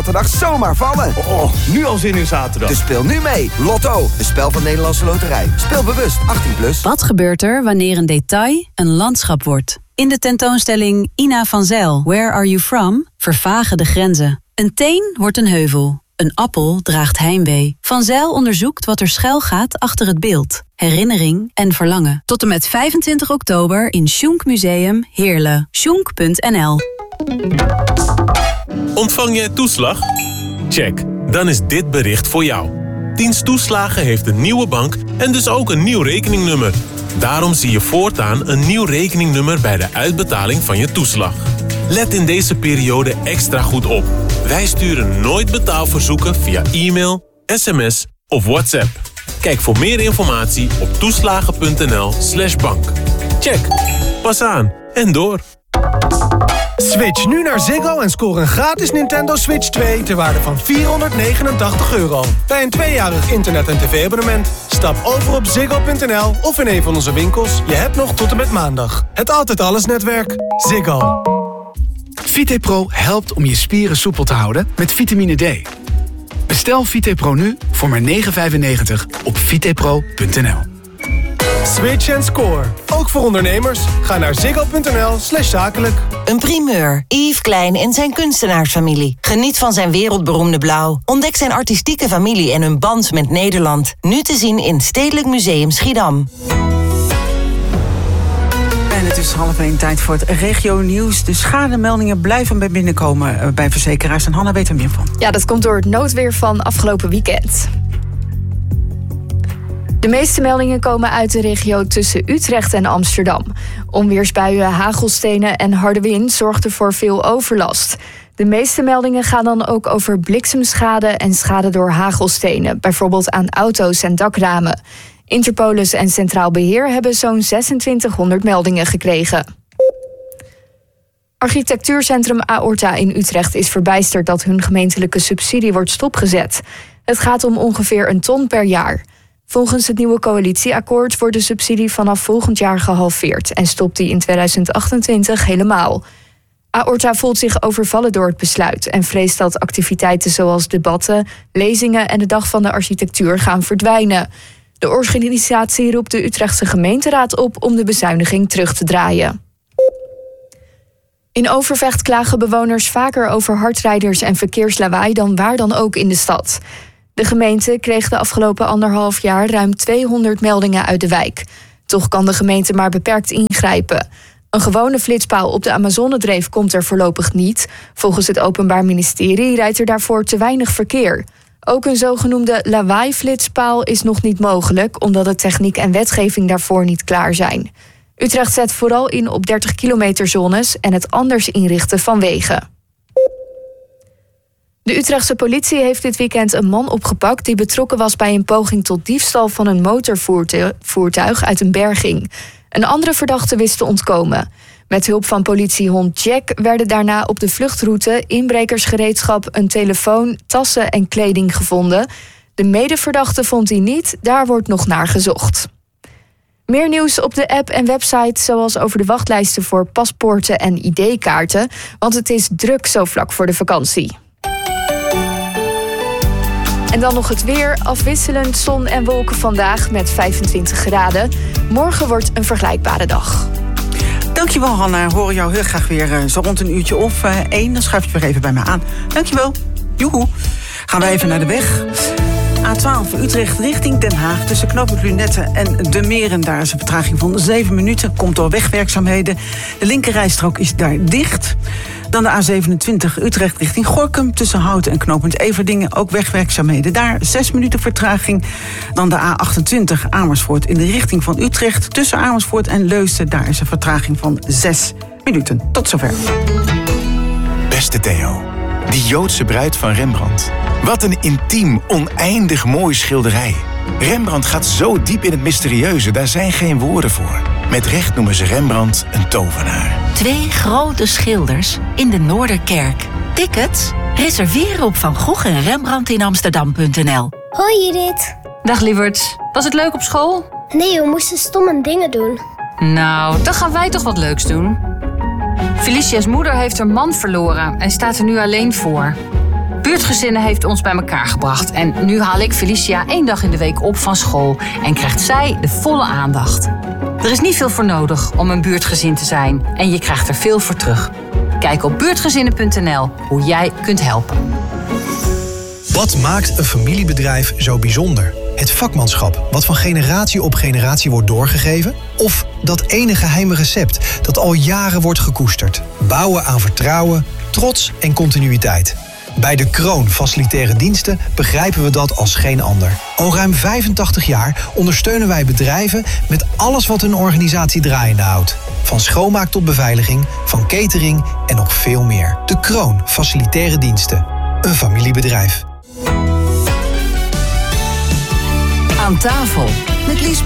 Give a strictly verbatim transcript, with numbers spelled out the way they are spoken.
zaterdag zomaar vallen. Oh, nu al zin in zaterdag. Dus speel nu mee. Lotto, een spel van Nederlandse Loterij. Speel bewust, achttien plus. Wat gebeurt er wanneer een detail een landschap wordt? In de tentoonstelling Ina van Zijl, Where Are You From? Vervagen de grenzen. Een teen wordt een heuvel. Een appel draagt heimwee. Van Zijl onderzoekt wat er schuil gaat achter het beeld. Herinnering en verlangen. Tot en met vijfentwintig oktober in Schunk Museum Heerlen. schunk punt n l. Ontvang jij toeslag? Check, dan is dit bericht voor jou. Dienst Toeslagen heeft een nieuwe bank en dus ook een nieuw rekeningnummer. Daarom zie je voortaan een nieuw rekeningnummer bij de uitbetaling van je toeslag. Let in deze periode extra goed op. Wij sturen nooit betaalverzoeken via e-mail, sms of WhatsApp. Kijk voor meer informatie op toeslagen punt n l slash bank. Check, pas aan en door. Switch nu naar Ziggo en score een gratis Nintendo Switch twee ter waarde van vierhonderdnegenentachtig euro. Bij een tweejarig internet- en tv-abonnement. Stap over op ziggo punt n l of in een van onze winkels. Je hebt nog tot en met maandag. Het Altijd Alles netwerk. Ziggo. VitePro helpt om je spieren soepel te houden met vitamine D. Bestel VitePro nu voor maar negen vijfennegentig op vitepro punt n l. Switch en score. Ook voor ondernemers. Ga naar ziggo punt n l slash zakelijk. Een primeur. Yves Klein en zijn kunstenaarsfamilie. Geniet van zijn wereldberoemde blauw. Ontdek zijn artistieke familie en hun band met Nederland. Nu te zien in Stedelijk Museum Schiedam. En het is half één, tijd voor het regio-nieuws. De schademeldingen blijven bij binnenkomen bij verzekeraars. En Hanna weet er meer van. Ja, dat komt door het noodweer van afgelopen weekend. De meeste meldingen komen uit de regio tussen Utrecht en Amsterdam. Onweersbuien, hagelstenen en harde wind zorgden voor veel overlast. De meeste meldingen gaan dan ook over bliksemschade en schade door hagelstenen, bijvoorbeeld aan auto's en dakramen. Interpolis en Centraal Beheer hebben zo'n zesentwintighonderd meldingen gekregen. Architectuurcentrum Aorta in Utrecht is verbijsterd dat hun gemeentelijke subsidie wordt stopgezet. Het gaat om ongeveer een ton per jaar. Volgens het nieuwe coalitieakkoord wordt de subsidie vanaf volgend jaar gehalveerd en stopt die in tweeduizend achtentwintig helemaal. Aorta voelt zich overvallen door het besluit en vreest dat activiteiten zoals debatten, lezingen en de Dag van de Architectuur gaan verdwijnen. De organisatie roept de Utrechtse gemeenteraad op om de bezuiniging terug te draaien. In Overvecht klagen bewoners vaker over hardrijders en verkeerslawaai dan waar dan ook in de stad. De gemeente kreeg de afgelopen anderhalf jaar ruim tweehonderd meldingen uit de wijk. Toch kan de gemeente maar beperkt ingrijpen. Een gewone flitspaal op de Amazonedreef komt er voorlopig niet. Volgens het Openbaar Ministerie rijdt er daarvoor te weinig verkeer. Ook een zogenoemde lawaai-flitspaal is nog niet mogelijk, omdat de techniek en wetgeving daarvoor niet klaar zijn. Utrecht zet vooral in op dertig kilometer zones en het anders inrichten van wegen. De Utrechtse politie heeft dit weekend een man opgepakt die betrokken was bij een poging tot diefstal van een motorvoertuig uit een berging. Een andere verdachte wist te ontkomen. Met hulp van politiehond Jack werden daarna op de vluchtroute inbrekersgereedschap, een telefoon, tassen en kleding gevonden. De medeverdachte vond hij niet, daar wordt nog naar gezocht. Meer nieuws op de app en website, zoals over de wachtlijsten voor paspoorten en I D-kaarten, want het is druk zo vlak voor de vakantie. En dan nog het weer. Afwisselend zon en wolken vandaag met vijfentwintig graden. Morgen wordt een vergelijkbare dag. Dankjewel, Hanna. Horen jou heel graag weer uh, zo rond een uurtje of uh, één. Dan schuif je weer even bij me aan. Dankjewel. Joehoe. Gaan we even naar de weg. A twaalf Utrecht richting Den Haag. Tussen knooppunt Lunette en De Meren. Daar is een vertraging van zeven minuten. Komt door wegwerkzaamheden. De linkerrijstrook is daar dicht. Dan de A zevenentwintig Utrecht richting Gorinchem. Tussen Houten en knooppunt Everdingen. Ook wegwerkzaamheden daar. Zes minuten vertraging. Dan de A achtentwintig Amersfoort in de richting van Utrecht. Tussen Amersfoort en Leusden. Daar is een vertraging van zes minuten. Tot zover. Beste Theo, die Joodse bruid van Rembrandt. Wat een intiem, oneindig mooi schilderij. Rembrandt gaat zo diep in het mysterieuze, daar zijn geen woorden voor. Met recht noemen ze Rembrandt een tovenaar. Twee grote schilders in de Noorderkerk. Tickets? Reserveren op Van Gogh en Rembrandt in Amsterdam punt n l. Hoi Judith. Dag lieverds. Was het leuk op school? Nee, we moesten stomme dingen doen. Nou, dan gaan wij toch wat leuks doen. Felicia's moeder heeft haar man verloren en staat er nu alleen voor. Buurtgezinnen heeft ons bij elkaar gebracht. En nu haal ik Felicia één dag in de week op van school en krijgt zij de volle aandacht. Er is niet veel voor nodig om een buurtgezin te zijn en je krijgt er veel voor terug. Kijk op buurtgezinnen punt n l hoe jij kunt helpen. Wat maakt een familiebedrijf zo bijzonder? Het vakmanschap, wat van generatie op generatie wordt doorgegeven? Of dat ene geheime recept dat al jaren wordt gekoesterd? Bouwen aan vertrouwen, trots en continuïteit. Bij De Kroon Facilitaire Diensten begrijpen we dat als geen ander. Al ruim vijfentachtig jaar ondersteunen wij bedrijven met alles wat een organisatie draaiende houdt. Van schoonmaak tot beveiliging, van catering en nog veel meer. De Kroon Facilitaire Diensten. Een familiebedrijf. Aan tafel met Lies